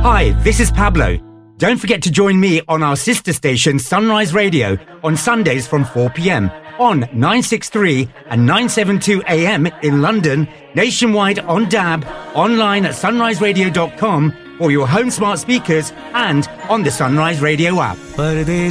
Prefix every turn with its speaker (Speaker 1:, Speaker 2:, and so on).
Speaker 1: Hi, this is Pablo. Don't forget to join me on our sister station Sunrise Radio on Sundays from 4 p.m. on 963 and 972 AM in London, nationwide on DAB, online at sunriseradio.com, or your home smart speakers, and on the Sunrise Radio app.